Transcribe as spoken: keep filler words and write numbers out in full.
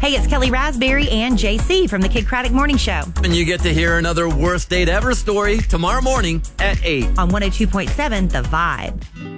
Hey, it's Kelly Raspberry and J C from the Kid Craddock Morning Show. And you get to hear another worst date ever story tomorrow morning at eight on one oh two point seven The Vibe.